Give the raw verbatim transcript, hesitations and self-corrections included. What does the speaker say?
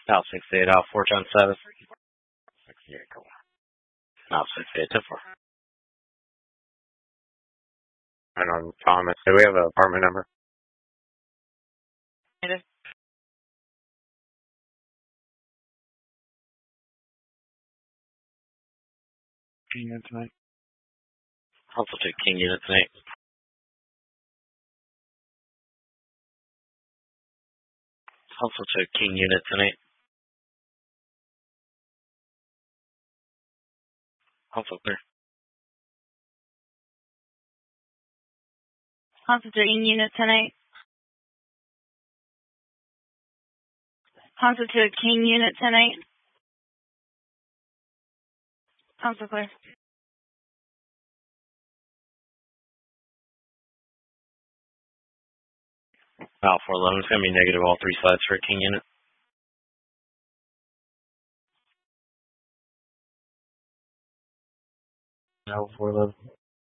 Out sixty-eight, out four, John seven. sixty-eight, cool. Out sixty-eight, to four. And on Thomas, do we have an apartment number? King unit tonight. Also two King unit tonight. Also two King unit tonight. Also clear. Also three unit tonight. Also to a King unit tonight. Also clear. Out four eleven, it's going to be negative all three sides for a King unit. Out four eleven.